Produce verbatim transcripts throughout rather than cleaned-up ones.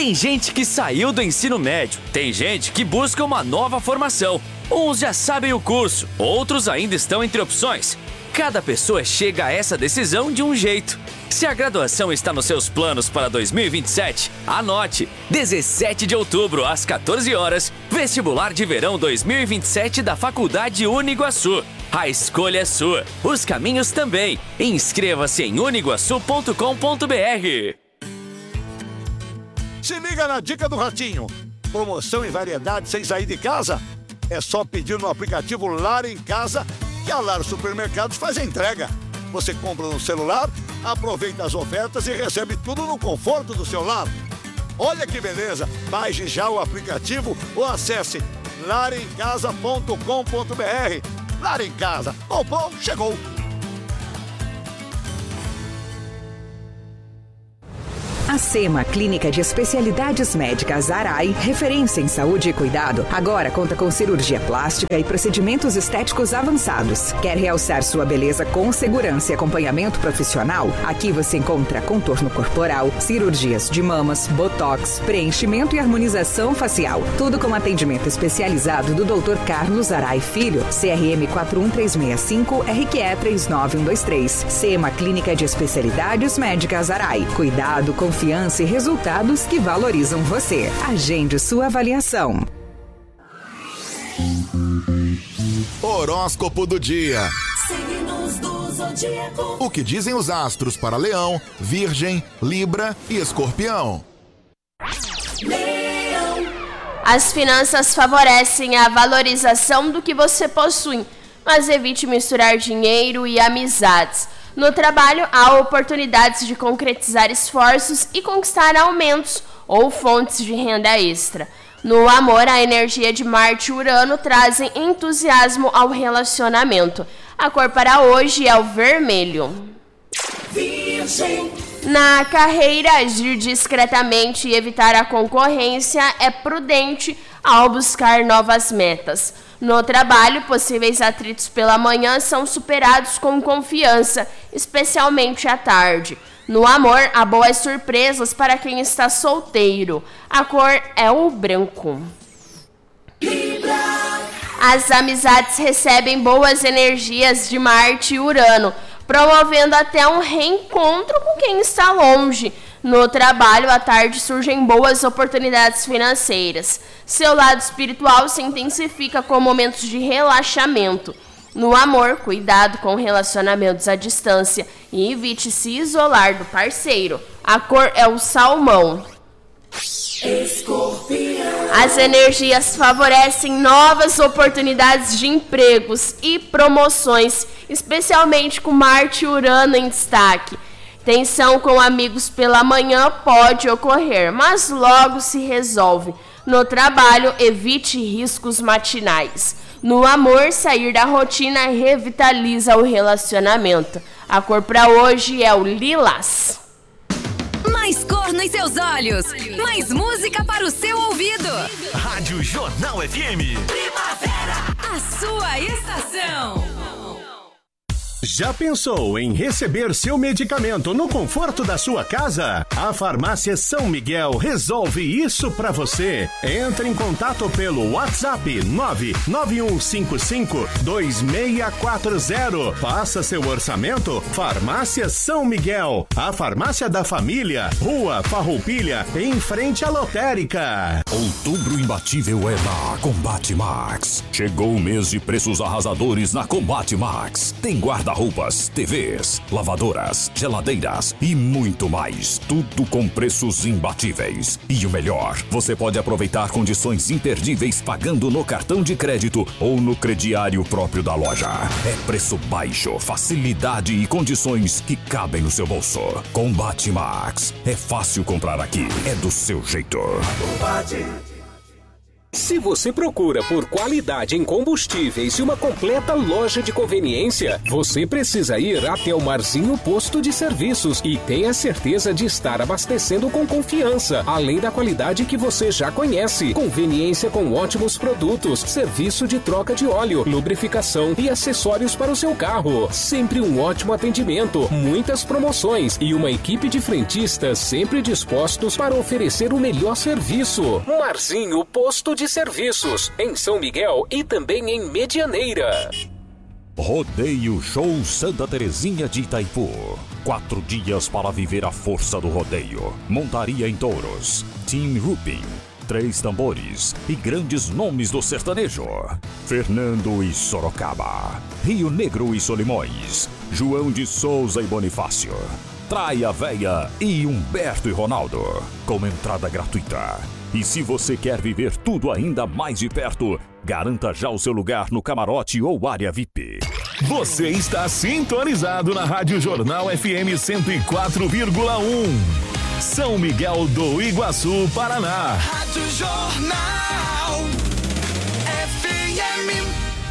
Tem gente que saiu do ensino médio, tem gente que busca uma nova formação. Uns já sabem o curso, outros ainda estão entre opções. Cada pessoa chega a essa decisão de um jeito. Se a graduação está nos seus planos para dois mil e vinte e sete, anote! dezessete de outubro, às quatorze horas, Vestibular de Verão dois mil e vinte e sete da Faculdade Uniguaçu. A escolha é sua, os caminhos também. Inscreva-se em uniguaçu ponto com ponto br. Se liga na dica do Ratinho. Promoção e variedade sem sair de casa? É só pedir no aplicativo Lar em Casa que a Lar Supermercados faz a entrega. Você compra no celular, aproveita as ofertas e recebe tudo no conforto do seu lar. Olha que beleza! Baixe já o aplicativo ou acesse lar em casa ponto com ponto br. Lar em Casa. Comprou, chegou! A SEMA, Clínica de Especialidades Médicas Arai, referência em saúde e cuidado, agora conta com cirurgia plástica e procedimentos estéticos avançados. Quer realçar sua beleza com segurança e acompanhamento profissional? Aqui você encontra contorno corporal, cirurgias de mamas, botox, preenchimento e harmonização facial. Tudo com atendimento especializado do doutor Carlos Arai Filho, C R M quatro um três seis cinco, R Q E três nove um dois três. SEMA, Clínica de Especialidades Médicas Arai. Cuidado, confiança e resultados que valorizam você. Agende sua avaliação. Horóscopo do dia. Signos do zodíaco. O que dizem os astros para Leão, Virgem, Libra e Escorpião? Leão. As finanças favorecem a valorização do que você possui, mas evite misturar dinheiro e amizades. No trabalho, há oportunidades de concretizar esforços e conquistar aumentos ou fontes de renda extra. No amor, a energia de Marte e Urano trazem entusiasmo ao relacionamento. A cor para hoje é o vermelho. Virgem. Na carreira, agir discretamente e evitar a concorrência é prudente ao buscar novas metas. No trabalho, possíveis atritos pela manhã são superados com confiança, especialmente à tarde. No amor, há boas surpresas para quem está solteiro. A cor é o branco. Libra. As amizades recebem boas energias de Marte e Urano, promovendo até um reencontro com quem está longe. No trabalho, à tarde surgem boas oportunidades financeiras. Seu lado espiritual se intensifica com momentos de relaxamento. No amor, cuidado com relacionamentos à distância e evite se isolar do parceiro. A cor é o salmão. Escorpião. As energias favorecem novas oportunidades de empregos e promoções, especialmente com Marte e Urano em destaque. Tensão com amigos pela manhã pode ocorrer, mas logo se resolve. No trabalho, evite riscos matinais. No amor, sair da rotina revitaliza o relacionamento. A cor para hoje é o lilás. Mais cor nos seus olhos, mais música para o seu ouvido. Rádio Jornal F M. Primavera. A sua estação. Já pensou em receber seu medicamento no conforto da sua casa? A Farmácia São Miguel resolve isso para você. Entre em contato pelo WhatsApp nove nove um cinco cinco dois seis quatro zero. Faça seu orçamento. Farmácia São Miguel, a farmácia da família, Rua Farroupilha, em frente à lotérica. Outubro imbatível é na Combate Max. Chegou o mês de preços arrasadores na Combate Max. Tem guarda roupas, T Vs, lavadoras, geladeiras e muito mais. Tudo com preços imbatíveis. E o melhor, você pode aproveitar condições imperdíveis pagando no cartão de crédito ou no crediário próprio da loja. É preço baixo, facilidade e condições que cabem no seu bolso. Combate Max. É fácil comprar aqui. É do seu jeito. Combate. Se você procura por qualidade em combustíveis e uma completa loja de conveniência, você precisa ir até o Marzinho Posto de Serviços e tenha certeza de estar abastecendo com confiança, além da qualidade que você já conhece. Conveniência com ótimos produtos, serviço de troca de óleo, lubrificação e acessórios para o seu carro. Sempre um ótimo atendimento, muitas promoções e uma equipe de frentistas sempre dispostos para oferecer o melhor serviço. Marzinho Posto de Serviços, em São Miguel e também em Medianeira. Rodeio Show Santa Terezinha de Itaipu. Quatro dias para viver a força do rodeio. Montaria em touros, Team Rupin, três tambores e grandes nomes do sertanejo. Fernando e Sorocaba, Rio Negro e Solimões, João de Souza e Bonifácio, Traia Véia e Humberto e Ronaldo, com entrada gratuita. E se você quer viver tudo ainda mais de perto, garanta já o seu lugar no camarote ou área V I P. Você está sintonizado na Rádio Jornal F M cento e quatro vírgula um. São Miguel do Iguaçu, Paraná. Rádio Jornal F M.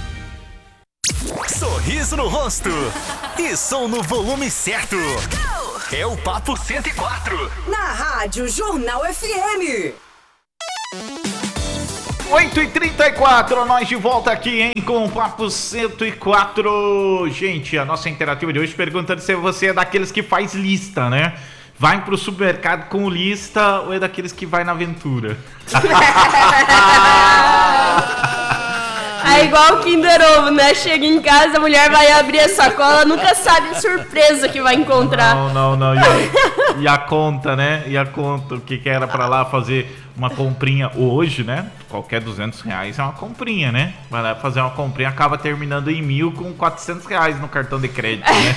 Sorriso no rosto e som no volume certo. É o Papo cento e quatro. Na Rádio Jornal F M. oito e trinta e quatro, nós de volta aqui, hein, com o Papo cento e quatro. Gente, a nossa interativa de hoje perguntando se você é daqueles que faz lista, né? Vai pro supermercado com lista ou é daqueles que vai na aventura? É igual o Kinder Ovo, né? Chega em casa, a mulher vai abrir a sacola, nunca sabe a surpresa que vai encontrar. Não, não, não. E a, e a conta, né? E a conta, o que que era pra lá fazer uma comprinha hoje, né? Qualquer duzentos reais é uma comprinha, né? Vai lá fazer uma comprinha, acaba terminando em mil com quatrocentos reais no cartão de crédito, né?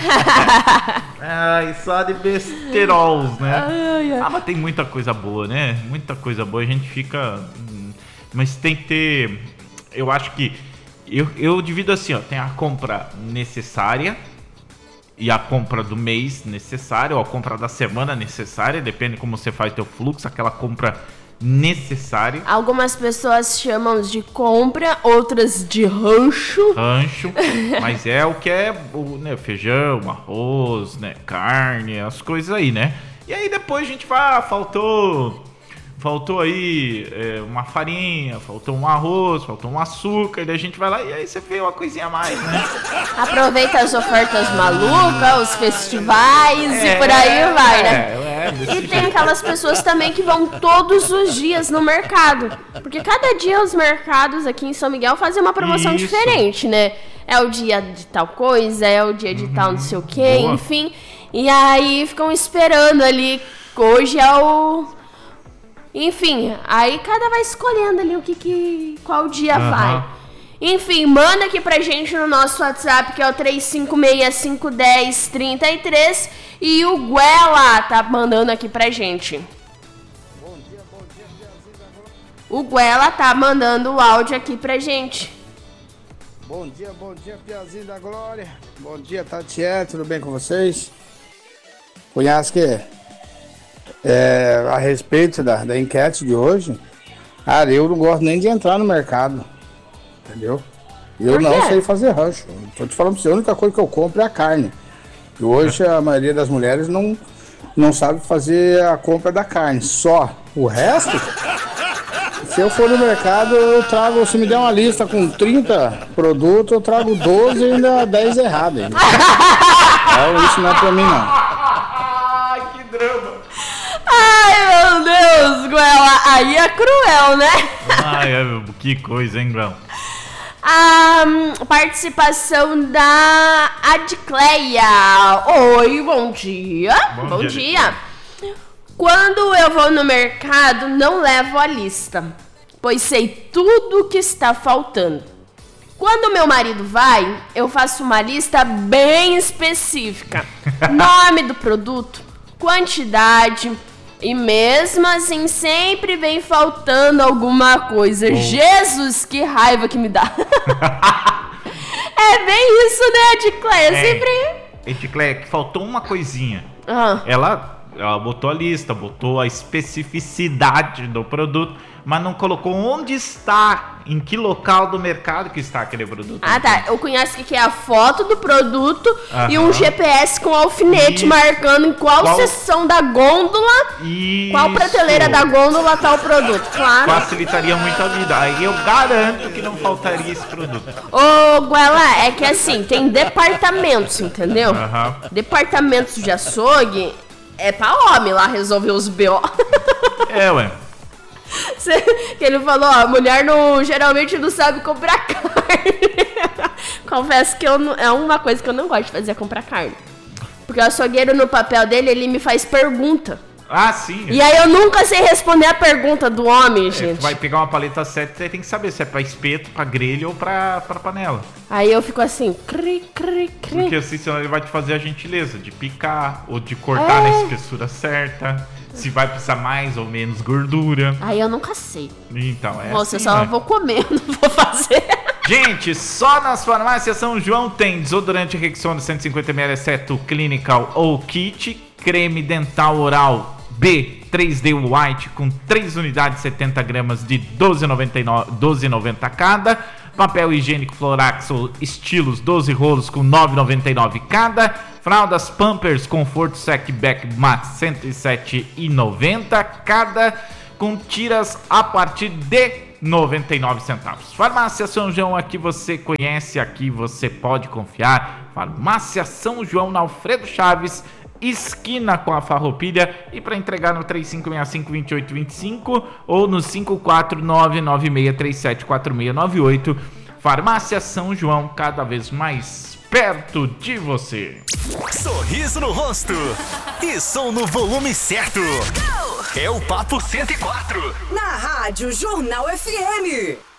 Ai, só de besterols, né? Ai, ai. Ah, mas tem muita coisa boa, né? Muita coisa boa, a gente fica... Mas tem que ter... Eu acho que... Eu, eu divido assim, ó. Tem a compra necessária e a compra do mês necessária, ou a compra da semana necessária, depende como você faz teu fluxo, aquela compra necessária. Algumas pessoas chamam de compra, outras de rancho. Rancho, mas é o que é o, né, feijão, arroz, né, carne, as coisas aí, né? E aí depois a gente vai, ah, faltou... Faltou aí é, uma farinha, faltou um arroz, faltou um açúcar, e daí a gente vai lá e aí você vê uma coisinha a mais, né? Aproveita as ofertas malucas, os festivais é, e por aí vai, né? É, é, e tem jeito. Aquelas pessoas também que vão todos os dias no mercado. Porque cada dia os mercados aqui em São Miguel fazem uma promoção Isso. diferente, né? É o dia de tal coisa, é o dia de uhum. tal não sei o quê, Boa. enfim. E aí ficam esperando ali, hoje é o... Enfim, aí cada vai escolhendo ali o que, que qual dia uhum. vai. Enfim, manda aqui pra gente no nosso WhatsApp, que é o três cinco seis, cinco um zero, três três. E o Guela tá mandando aqui pra gente. Bom dia, bom dia, o Guela tá mandando o áudio aqui pra gente. Bom dia, bom dia, Piazinho da Glória. Bom dia, Tatiana, tudo bem com vocês? Cunhasque, é, a respeito da, da enquete de hoje, cara, eu não gosto nem de entrar no mercado, entendeu? Eu não sei fazer rancho. Tô te falando pra você, a única coisa que eu compro é a carne. E hoje a maioria das mulheres não, não sabe fazer a compra da carne, só. O resto, se eu for no mercado, eu trago, se me der uma lista com trinta produtos, eu trago doze e ainda dez errados. Então isso não é pra mim, não. Ai, que drama. Ai, meu Deus, Guela, aí é cruel, né? Ai, que coisa, hein, Grão? A participação da Adcleia. Oi, bom dia. Bom, bom dia. dia. Quando eu vou no mercado, não levo a lista, pois sei tudo o que está faltando. Quando meu marido vai, eu faço uma lista bem específica. Nome do produto, quantidade... E mesmo assim, sempre vem faltando alguma coisa. Bom. Jesus, que raiva que me dá. É bem isso, né, Edicléia? É, sempre... Edicléia, que faltou uma coisinha. Ah. Ela ela botou a lista, botou a especificidade do produto, mas não colocou onde está, em que local do mercado que está aquele produto. Ah, tá. Eu conheço que é a foto do produto Aham. e um G P S com alfinete Isso. marcando em qual, Qual- seção da gôndola, Isso. qual prateleira da gôndola tá o produto, claro. Facilitaria muito a vida. Aí eu garanto que não faltaria esse produto. Ô, Guela, é que assim, tem departamentos, entendeu? Aham. Departamentos de açougue é pra homem lá resolver os B O. É, ué. Cê- que ele falou, ó, a mulher não, geralmente não sabe comprar carne. Confesso que eu não- é uma coisa que eu não gosto de fazer, é comprar carne. Porque o açougueiro, no papel dele, ele me faz pergunta. Ah, sim. E aí eu nunca sei responder a pergunta do homem, É, gente. tu vai pegar uma paleta certa, você tem que saber se é pra espeto, pra grelha ou pra, pra panela. Aí eu fico assim, cri, cri, cri. Porque assim, senão ele vai te fazer a gentileza de picar ou de cortar É. na espessura certa. Se vai precisar mais ou menos gordura. Aí eu nunca sei. Então, é Moça, assim, eu só né? vou comer, não vou fazer. Gente, só nas farmácias São João tem desodorante Rexona cento e cinquenta mililitros, exceto Clinical ou Kit, creme dental oral B três D White com três unidades, setenta gramas de doze reais e noventa centavos cada, papel higiênico Floraxo estilos doze rolos com nove reais e noventa e nove centavos cada, fraldas Pampers Conforto Sec Back Max cento e sete reais e noventa centavos cada, com tiras a partir de noventa e nove centavos. Farmácia São João, aqui você conhece, aqui você pode confiar. Farmácia São João, na Alfredo Chaves, esquina com a Farroupilha, e para entregar no três cinco seis cinco, dois oito dois cinco ou no cinco quatro nove nove seis três sete quatro seis nove oito. Farmácia São João, cada vez mais perto de você. Sorriso no rosto e som no volume certo. É o Papo cento e quatro. Na Rádio Jornal F M.